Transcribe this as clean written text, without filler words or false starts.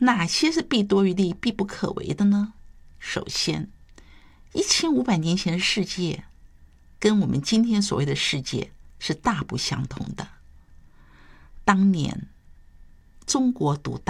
哪些是弊多于利、必不可为的呢？首先，1500年前的世界跟我们今天所谓的世界是大不相同的。当年中国独大，